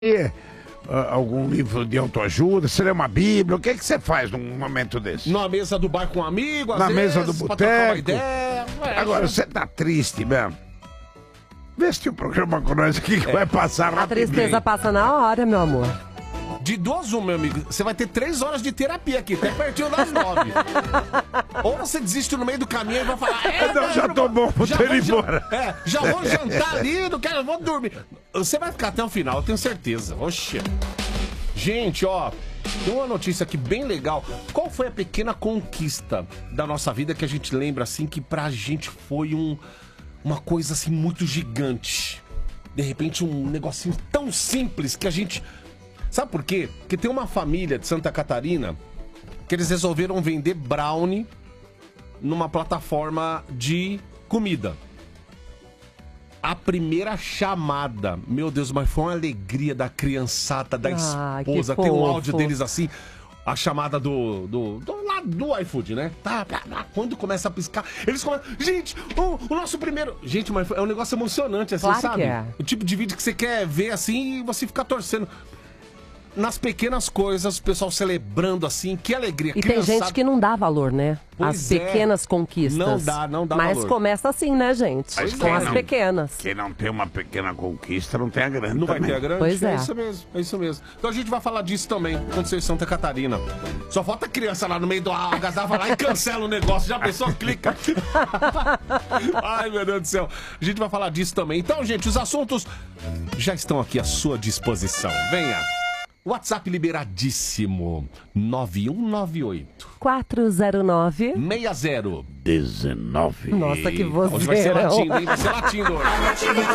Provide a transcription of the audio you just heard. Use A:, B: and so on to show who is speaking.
A: algum livro de autoajuda? Você lê uma bíblia? O que você faz num momento desse?
B: Na mesa do bar com um amigo,
A: na
B: vezes,
A: mesa do boteco. Agora, você tá triste mesmo? Vê se tem um programa com nós aqui que vai passar rapidinho.
C: A tristeza passa na hora, meu amor.
B: De 2 a 1, meu amigo, você vai ter 3 horas de terapia aqui, até pertinho das 9. Ou você desiste no meio do caminho e vai falar...
A: Não, já tô bom, vou ter ido embora.
B: Já vou jantar ali, não quero, vou dormir. Você vai ficar até o final, eu tenho certeza. Oxe. Gente, ó, tem uma notícia aqui bem legal. Qual foi a pequena conquista da nossa vida que a gente lembra, assim, que pra gente foi uma coisa, assim, muito gigante? De repente, um negocinho tão simples que a gente... Sabe por quê? Porque tem uma família de Santa Catarina que eles resolveram vender brownie numa plataforma de comida. A primeira chamada, meu Deus, mas foi uma alegria da criançada, da esposa. Tem um áudio deles assim, a chamada do iFood, né? Tá, quando começa a piscar, eles começam, gente, o nosso primeiro... Gente, mas é um negócio emocionante, assim,
C: claro,
B: sabe?
C: Que é.
B: O tipo de vídeo que você quer ver assim e você fica torcendo. Nas pequenas coisas, o pessoal celebrando assim, que alegria.
C: E tem gente que não dá valor, né?
B: Pois
C: as pequenas conquistas.
B: Não dá
C: Mas
B: valor.
C: começa assim, né, gente?
A: Mas
C: com as pequenas.
A: Quem não tem uma pequena conquista, não tem a grande.
B: Não
A: também.
B: vai ter a grande?
C: Pois é.
B: É isso mesmo. Então a gente vai falar disso também, aconteceu em Santa Catarina. Só falta criança lá no meio do algazarra, vai lá e cancela o negócio, já a pessoa clica. Ai, meu Deus do céu. A gente vai falar disso também. Então, gente, os assuntos já estão aqui à sua disposição. Venha. WhatsApp liberadíssimo. 9198
C: 409
B: 60
A: 19.
C: Nossa, que vozeirão.
B: Hoje vai ser latindo, hein? Vai ser latindo hoje.